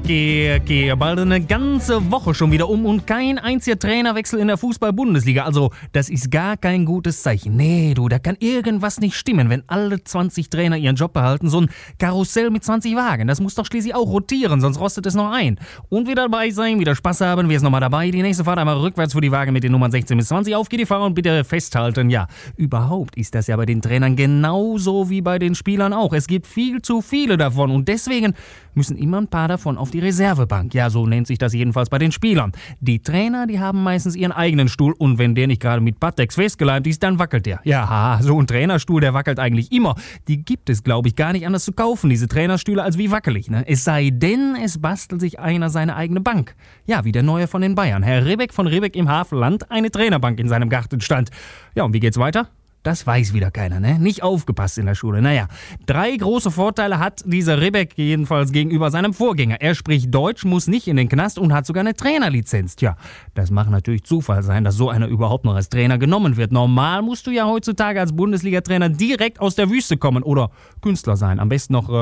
Okay. Bald eine ganze Woche schon wieder um und kein einziger Trainerwechsel in der Fußball-Bundesliga. Also, das ist gar kein gutes Zeichen. Nee, du, da kann irgendwas nicht stimmen, wenn alle 20 Trainer ihren Job behalten. So ein Karussell mit 20 Wagen, das muss doch schließlich auch rotieren, sonst rostet es noch ein. Und wieder dabei sein, wieder Spaß haben, wer ist nochmal dabei? Die nächste Fahrt einmal rückwärts für die Wagen mit den Nummern 16 bis 20. Auf geht die Fahrer und bitte festhalten. Ja, überhaupt ist das ja bei den Trainern genauso wie bei den Spielern auch. Es gibt viel zu viele davon und deswegen müssen immer ein paar davon auf die Reservebank. Ja, so nennt sich das jedenfalls bei den Spielern. Die Trainer, die haben meistens ihren eigenen Stuhl und wenn der nicht gerade mit Pattex festgeleimt ist, dann wackelt der. Ja, so ein Trainerstuhl, der wackelt eigentlich immer. Die gibt es, glaube ich, gar nicht anders zu kaufen, diese Trainerstühle, als wie wackelig. Ne? Es sei denn, es bastelt sich einer seine eigene Bank. Ja, wie der Neue von den Bayern. Herr Ribbeck von Ribbeck im Havelland, eine Trainerbank in seinem Garten stand. Ja, und wie geht's weiter? Das weiß wieder keiner, ne? Nicht aufgepasst in der Schule. Naja, 3 große Vorteile hat dieser Ribbeck jedenfalls gegenüber seinem Vorgänger. Er spricht Deutsch, muss nicht in den Knast und hat sogar eine Trainerlizenz. Tja, das mag natürlich Zufall sein, dass so einer überhaupt noch als Trainer genommen wird. Normal musst du ja heutzutage als Bundesliga-Trainer direkt aus der Wüste kommen oder Künstler sein. Am besten noch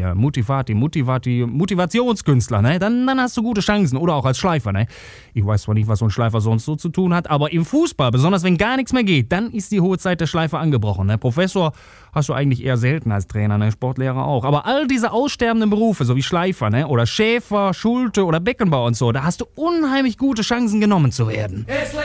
Motivationskünstler, ne? Dann hast du gute Chancen. Oder auch als Schleifer, ne? Ich weiß zwar nicht, was so ein Schleifer sonst so zu tun hat, aber im Fußball, besonders wenn gar nichts mehr geht, dann ist die hohe Zeit der Schleifer angebrochen. Ne? Professor hast du eigentlich eher selten als Trainer, ne? Sportlehrer auch. Aber all diese aussterbenden Berufe, so wie Schleifer, ne? Oder Schäfer, Schulte oder Beckenbauer und so, da hast du unheimlich gute Chancen genommen zu werden.